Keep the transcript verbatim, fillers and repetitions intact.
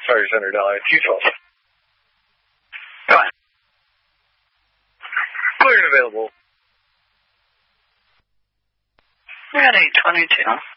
Sorry, Center Delhi. two twelve. Go ahead. Clear and available. We're at eight twenty-two.